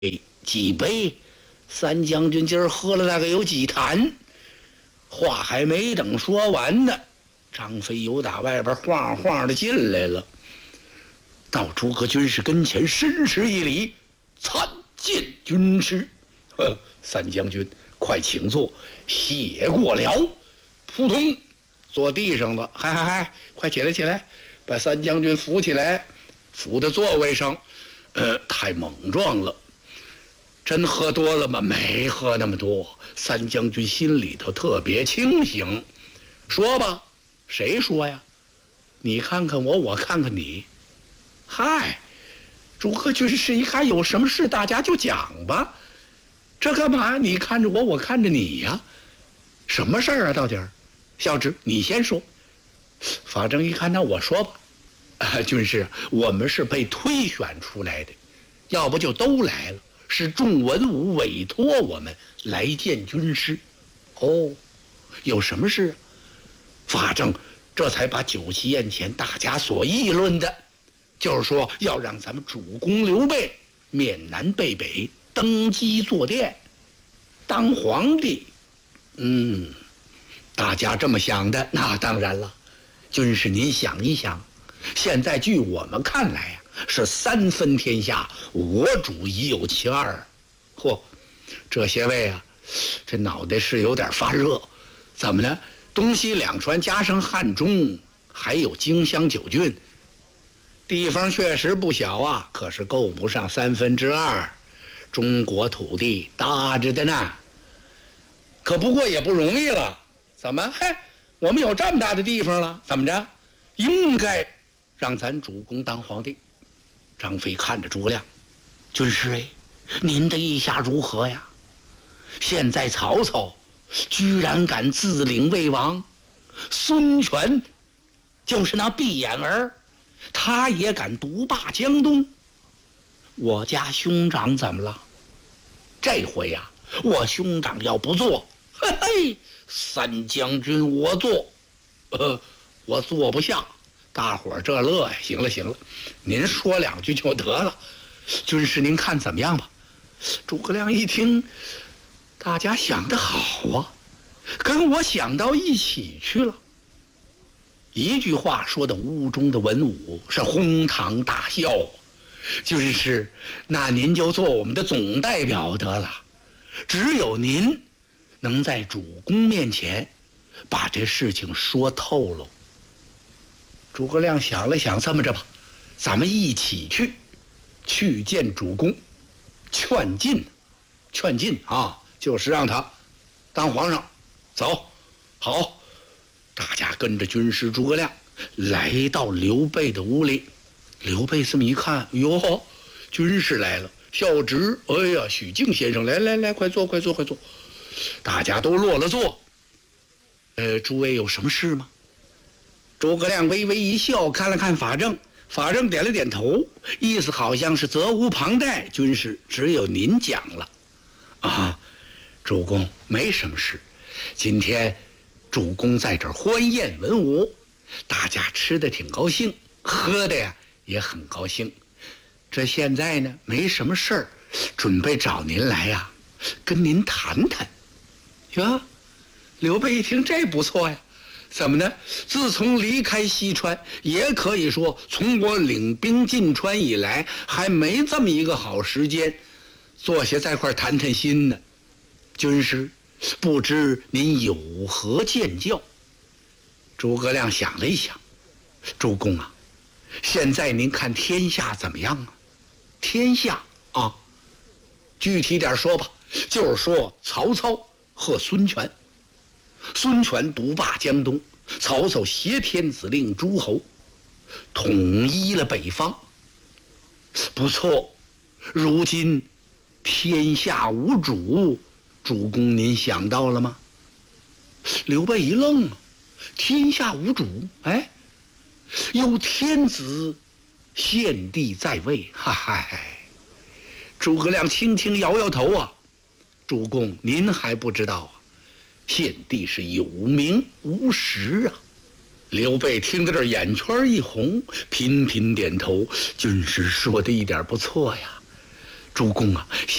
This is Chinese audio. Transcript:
几杯？三将军今儿喝了大概有几坛，话还没等说完呢，张飞由打外边晃晃的进来了，到诸葛军师跟前深施一礼，参见军师。三将军快请坐，谢过了。扑通坐地上了，嗨，快起来起来，把三将军扶起来，扶到座位上。太莽撞了，真喝多了吗？没喝那么多。三将军心里头特别清醒。说吧，谁说呀？你看看我，我看看你。嗨，诸葛军师一看有什么事，大家就讲吧。这干嘛？你看着我，我看着你呀。什么事儿啊？到底儿？孝直，你先说。法正一看，那我说吧。军师，我们是被推选出来的，要不就都来了。是众文武委托我们来见军师。哦，有什么事？法正这才把酒席宴前大家所议论的，就是说要让咱们主公刘备面南背北登基坐殿，当皇帝。大家这么想的，那当然了。军师您想一想，现在据我们看来呀，是3分天下，我主已有其二。嚯，这些位啊，这脑袋是有点发热。怎么呢？东西两川加上汉中，还有荆襄9郡，地方确实不小啊，可是够不上2/3。中国土地大着的呢，可不过也不容易了。怎么？我们有这么大的地方了，怎么着？应该让咱主公当皇帝。张飞看着诸葛亮，军师您的意下如何呀？现在曹操居然敢自领魏王，孙权就是那闭眼儿，他也敢独霸江东。我家兄长怎么了？这回呀，我兄长要不做，三将军我做，我做不下。大伙儿这乐呀！行了，您说2句就得了。军师您看怎么样吧？诸葛亮一听，大家想得好啊，跟我想到一起去了。一句话说的屋中的文武是哄堂大笑。军师，那您就做我们的总代表得了，只有您能在主公面前把这事情说透喽。诸葛亮想了想，这么着吧，咱们一起去见主公，劝进啊，就是让他当皇上。走，好，大家跟着军师诸葛亮来到刘备的屋里。刘备这么一看，哟，军师来了，孝直，哎呀，许靖先生，来，快坐。大家都落了座。诸位有什么事吗？诸葛亮微微一笑，看了看法正，法正点了点头，意思好像是责无旁贷。军师，只有您讲了。啊，主公没什么事。今天主公在这儿欢宴文武，大家吃的挺高兴，喝的呀也很高兴。这现在呢没什么事儿，准备找您来呀，跟您谈谈。哟，刘备一听这不错呀。怎么呢？自从离开西川，也可以说从我领兵进川以来，还没这么一个好时间，坐下在块谈谈心呢。军师，不知您有何见教？诸葛亮想了一想，主公啊，现在您看天下怎么样啊？天下啊，具体点说吧，就是说曹操和孙权。孙权独霸江东，曹操挟天子令诸侯，统一了北方。不错，如今天下无主，主公您想到了吗？刘备一愣啊，天下无主，有天子献帝在位，诸葛亮轻轻摇摇头啊，主公您还不知道啊，献帝是有名无实啊。刘备听到这儿，眼圈一红，频频点头。军师说的一点不错呀， 主公啊！